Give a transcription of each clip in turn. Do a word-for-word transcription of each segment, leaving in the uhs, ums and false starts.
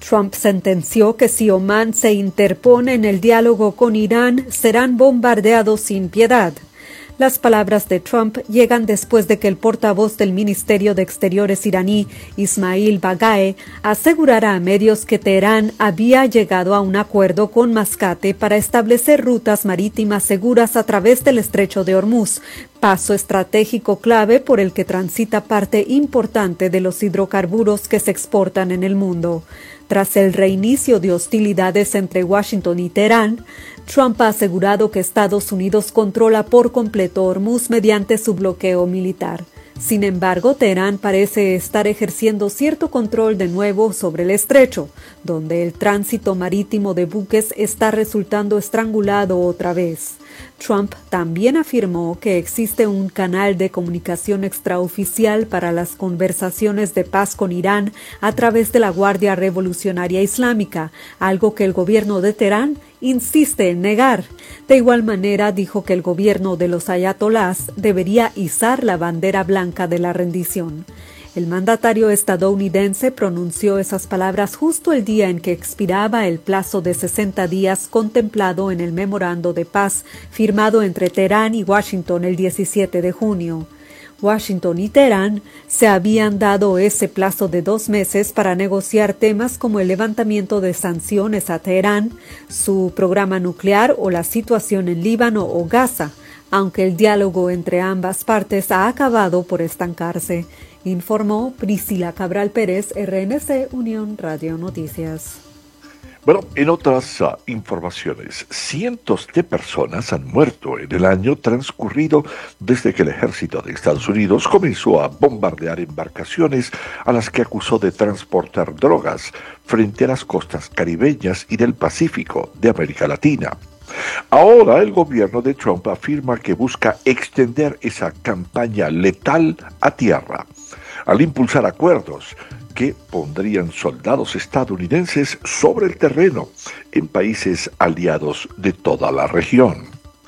Trump sentenció que si Omán se interpone en el diálogo con Irán, serán bombardeados sin piedad. Las palabras de Trump llegan después de que el portavoz del Ministerio de Exteriores iraní, Ismail Bagaei, asegurara a medios que Teherán había llegado a un acuerdo con Mascate para establecer rutas marítimas seguras a través del estrecho de Hormuz, paso estratégico clave por el que transita parte importante de los hidrocarburos que se exportan en el mundo. Tras el reinicio de hostilidades entre Washington y Teherán, Trump ha asegurado que Estados Unidos controla por completo Hormuz mediante su bloqueo militar. Sin embargo, Teherán parece estar ejerciendo cierto control de nuevo sobre el estrecho, donde el tránsito marítimo de buques está resultando estrangulado otra vez. Trump también afirmó que existe un canal de comunicación extraoficial para las conversaciones de paz con Irán a través de la Guardia Revolucionaria Islámica, algo que el gobierno de Teherán insiste en negar. De igual manera, dijo que el gobierno de los ayatolás debería izar la bandera blanca de la rendición. El mandatario estadounidense pronunció esas palabras justo el día en que expiraba el plazo de sesenta días contemplado en el memorando de paz firmado entre Teherán y Washington el diecisiete de junio. Washington y Teherán se habían dado ese plazo de dos meses para negociar temas como el levantamiento de sanciones a Teherán, su programa nuclear o la situación en Líbano o Gaza, aunque el diálogo entre ambas partes ha acabado por estancarse, informó Priscila Cabral Pérez, R N C Unión Radio Noticias. Bueno, en otras uh, informaciones, cientos de personas han muerto en el año transcurrido desde que el ejército de Estados Unidos comenzó a bombardear embarcaciones a las que acusó de transportar drogas frente a las costas caribeñas y del Pacífico de América Latina. Ahora el gobierno de Trump afirma que busca extender esa campaña letal a tierra, al impulsar acuerdos que pondrían soldados estadounidenses sobre el terreno en países aliados de toda la región.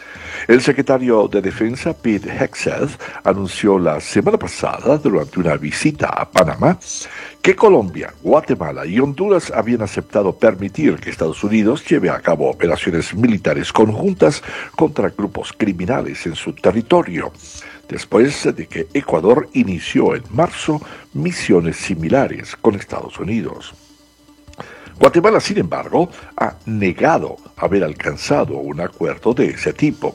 El secretario de Defensa, Pete Hegseth, anunció la semana pasada, durante una visita a Panamá, que Colombia, Guatemala y Honduras habían aceptado permitir que Estados Unidos lleve a cabo operaciones militares conjuntas contra grupos criminales en su territorio, después de que Ecuador inició en marzo misiones similares con Estados Unidos. Guatemala, sin embargo, ha negado haber alcanzado un acuerdo de ese tipo.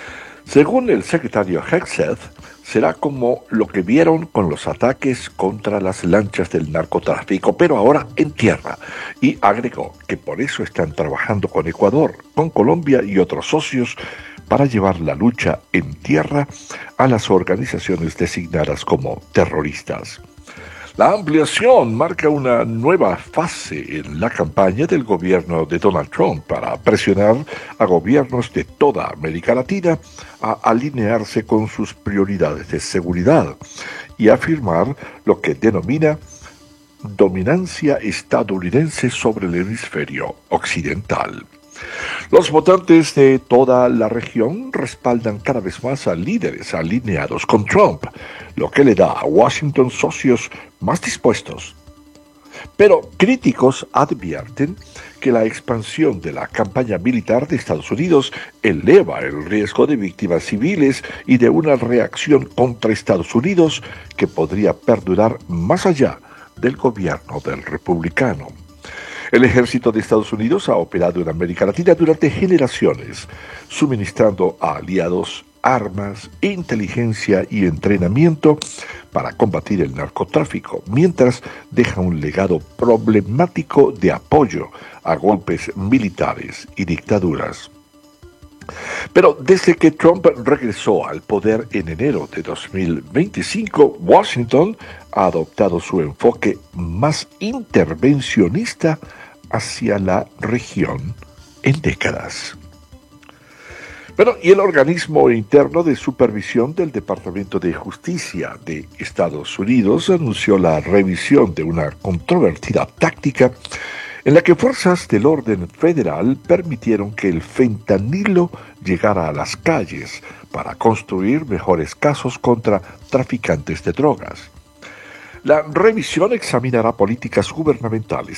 Según el secretario Hegseth, será como lo que vieron con los ataques contra las lanchas del narcotráfico, pero ahora en tierra, y agregó que por eso están trabajando con Ecuador, con Colombia y otros socios para llevar la lucha en tierra a las organizaciones designadas como terroristas. La ampliación marca una nueva fase en la campaña del gobierno de Donald Trump para presionar a gobiernos de toda América Latina a alinearse con sus prioridades de seguridad y afirmar lo que denomina dominancia estadounidense sobre el hemisferio occidental. Los votantes de toda la región respaldan cada vez más a líderes alineados con Trump, lo que le da a Washington socios más dispuestos. Pero críticos advierten que la expansión de la campaña militar de Estados Unidos eleva el riesgo de víctimas civiles y de una reacción contra Estados Unidos que podría perdurar más allá del gobierno del republicano. El ejército de Estados Unidos ha operado en América Latina durante generaciones, suministrando a aliados armas, inteligencia y entrenamiento para combatir el narcotráfico, mientras deja un legado problemático de apoyo a golpes militares y dictaduras. Pero desde que Trump regresó al poder en enero de dos mil veinticinco, Washington ha adoptado su enfoque más intervencionista hacia la región en décadas. Bueno, y el organismo interno de supervisión del Departamento de Justicia de Estados Unidos anunció la revisión de una controvertida táctica en la que fuerzas del orden federal permitieron que el fentanilo llegara a las calles para construir mejores casos contra traficantes de drogas. La revisión examinará políticas gubernamentales